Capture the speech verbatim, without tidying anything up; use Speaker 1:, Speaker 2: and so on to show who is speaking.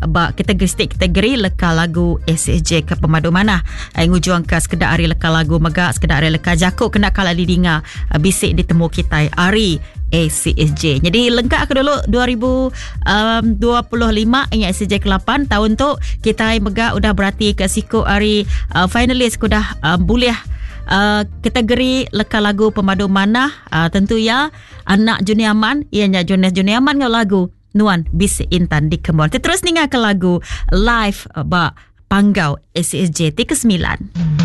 Speaker 1: ba kategori-kategori leka lagu A C S J ke pemadu mana ai ngujuang ke sekedar ari leka lagu megak sekedar ari leka jakuk kena kala didinga bisik ditemu kita ari A C S J. Jadi lengkap ke dulu dua ribu dua puluh lima ini A C S J ke lapan tahun tu kita megak udah berarti ke siku hari uh, finalis kudah uh, boleh uh, kategori leka lagu pemadu mana uh, tentu ya anak Juniaman ianya Jonas Juniaman ngau lagu Nuan Bisik Intan di Kemon. Terus ninga ke lagu live uh, ba Panggau A C S J T ke sembilan.